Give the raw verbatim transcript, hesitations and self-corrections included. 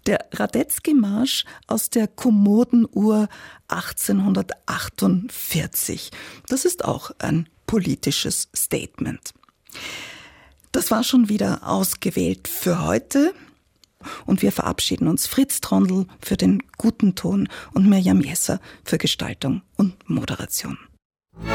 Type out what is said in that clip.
Der Radetzky-Marsch aus der Kommodenuhr achtzehnhundertachtundvierzig. Das ist auch ein politisches Statement. Das war schon wieder ausgewählt für heute. Und wir verabschieden uns. Fritz Trondl für den guten Ton und Mirjam Jesser für Gestaltung und Moderation.